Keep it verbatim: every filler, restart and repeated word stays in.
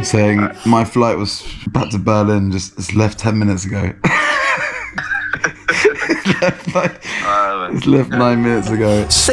saying my flight was back to Berlin just, just left ten minutes ago. It's left, like, it's left nine minutes ago.